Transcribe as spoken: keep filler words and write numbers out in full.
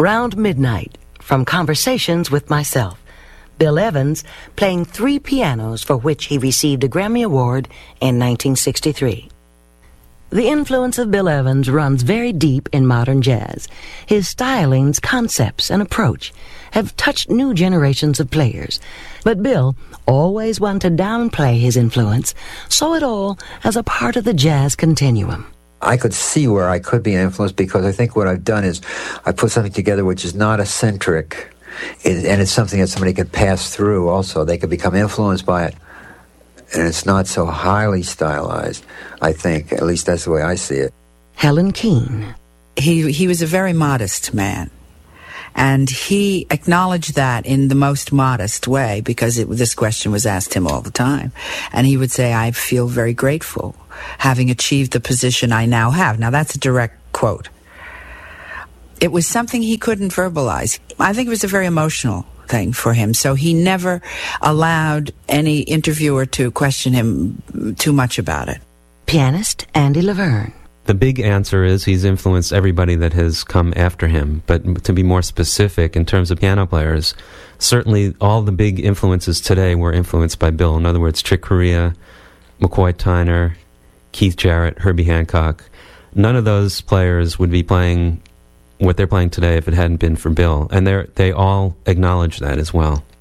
Round midnight, from Conversations with Myself, Bill Evans playing three pianos for which he received a Grammy Award in nineteen sixty-three. The influence of Bill Evans runs very deep in modern jazz. His stylings, concepts, and approach have touched new generations of players. But Bill always wanted to downplay his influence, saw it all as a part of the jazz continuum. I could see where I could be influenced because I think what I've done is I put something together which is not eccentric, it, and it's something that somebody could pass through also. They could become influenced by it. And it's not so highly stylized, I think. At least that's the way I see it. Helen Keane. He he was a very modest man. And he acknowledged that in the most modest way, because it, this question was asked him all the time. And he would say, I feel very grateful, having achieved the position I now have. Now, that's a direct quote. It was something he couldn't verbalize. I think it was a very emotional thing for him. So he never allowed any interviewer to question him too much about it. Pianist Andy Laverne. The big answer is he's influenced everybody that has come after him. But to be more specific, in terms of piano players, certainly all the big influences today were influenced by Bill. In other words, Chick Corea, McCoy Tyner, Keith Jarrett, Herbie Hancock. None of those players would be playing what they're playing today if it hadn't been for Bill. And they they all acknowledge that as well.